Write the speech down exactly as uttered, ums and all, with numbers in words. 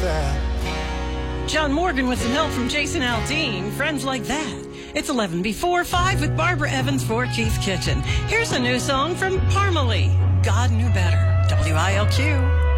that. John Morgan with some help from Jason Aldean, Friends Like That. It's eleven before five with Barbara Evans for Keith's Kitchen. Here's a new song from Parmalee, God Knew Better. W I L Q.